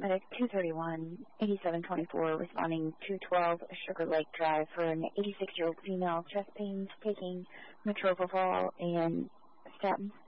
Medic 231-8724 responding to 12 Sugar Lake Drive for an 86-year-old female, chest pains, taking metoprolol and statins.